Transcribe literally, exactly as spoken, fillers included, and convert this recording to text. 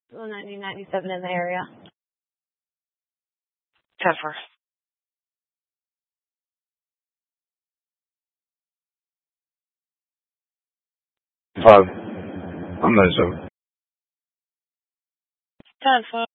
nineteen ninety-seven in the area. ten four. Five. I'm not sure. ten four.